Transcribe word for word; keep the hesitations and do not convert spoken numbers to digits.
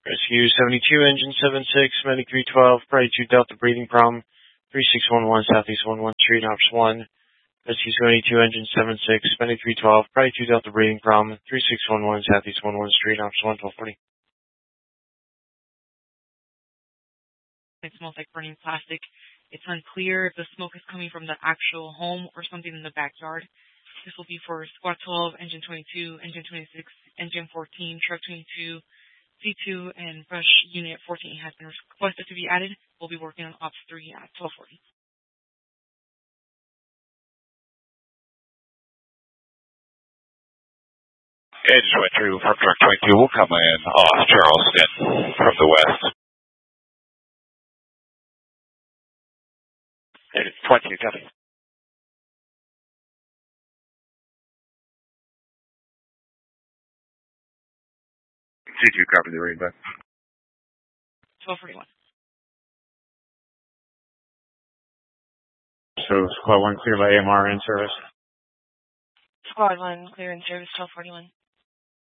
Rescue seventy-two, engine seven six, Medic three twelve, Party two Delta, breathing problem, three six one one, Southeast one one Street, Ops one. Rescue seventy-two, engine seven six, Medic three twelve, Party two Delta, breathing problem, three six one one, Southeast one one Street, Ops one, twelve forty. It smells like burning plastic. It's unclear if the smoke is coming from the actual home or something in the backyard. This will be for Squad twelve, Engine twenty-two, Engine twenty-six, Engine fourteen, Truck twenty-two, C two, and Rush Unit fourteen has been requested to be added. We'll be working on Ops three at twelve forty. Yeah, just went through from Truck twenty-two. We'll come in off Charleston from the west. twenty-two, copy. C two, copy the read back. twelve forty-one. So Squad one clear by A M R in service. Squad one clear in service, twelve forty-one.